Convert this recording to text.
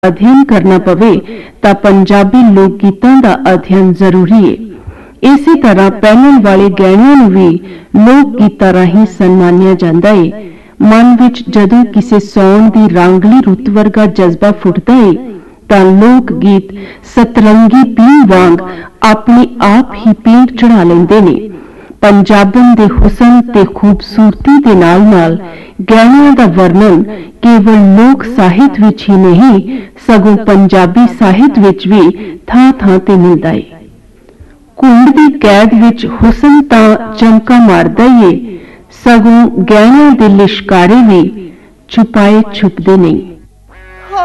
अध्ययन करना पवे तां पंजाबी लोक गीतां दा अध्ययन जरूरी है। इसी तरह पहनण वाले गहणिਆਂ ਨੂੰ भी लोक गीतां राहीं सन्मानिया जांदा है। मन विच जदों किसी सौण दी रंगली रुत वर्गा जज्बा फुटदा है तां लोक गीत सतरंगी पींघ वांग अपने आप ही पींघ चढ़ा लैंदे ने। पंजाबन दे हुसन ते खूबसूरती दे नाल नाल गहणिਆਂ दा वर्णन केवल लोक साहित विच ही नहीं सगों पंजाबी साहित विच भी थां थां ते मिलदा है। कुंड दी कैद विच हुसन तां चमका मारदा ही है, सगों गहणिਆਂ दे लिशकारे भी छुपाए छुपदे नहीं।